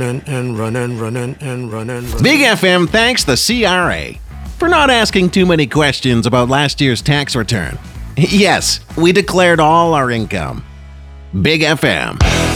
and run and run and run and run. Big FM thanks the CRA for not asking too many questions about last year's tax return. Yes, we declared all our income. Big FM.